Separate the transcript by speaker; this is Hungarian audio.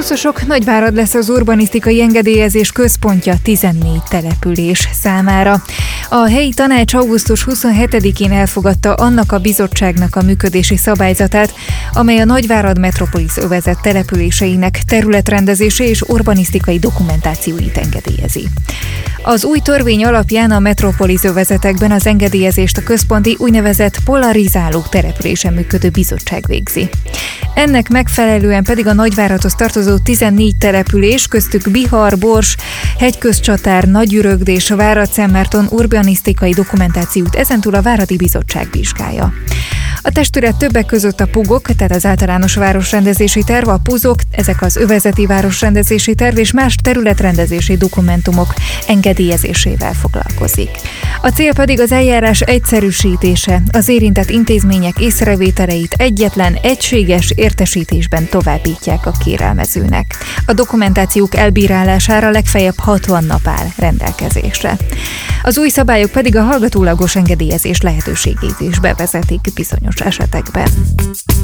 Speaker 1: Buszosok, Nagyvárad lesz az urbanisztikai engedélyezés központja 14 település számára. A helyi tanács augusztus 27-én elfogadta annak a bizottságnak a működési szabályzatát, amely a Nagyvárad Metropolisz övezet településeinek területrendezési és urbanisztikai dokumentációit engedélyezi. Az új törvény alapján a Metropolisz övezetekben az engedélyezést a központi úgynevezett polarizáló településen működő bizottság végzi. Ennek megfelelően pedig a Nagyváradhoz tartozó 14 település, köztük Bihar, Bors, Hegyközcsatár, Nagyürögd és Várad-Szentmárton urbanisztikai dokumentációt ezentúl a Váradi Bizottság vizsgálja. A testület többek között a PUG-ok, tehát az általános városrendezési terv, a PUZ-ok, ezek az övezeti városrendezési terv és más területrendezési dokumentumok engedélyezésével foglalkozik. A cél pedig az eljárás egyszerűsítése, az érintett intézmények észrevételeit egyetlen, egységes értesítésben továbbítják a kérelmezőnek. A dokumentációk elbírálására legfeljebb 60 nap áll rendelkezésre. Az új szabályok pedig a hallgatólagos engedélyezés lehetőségét is bevezetik bizonyos esetekben.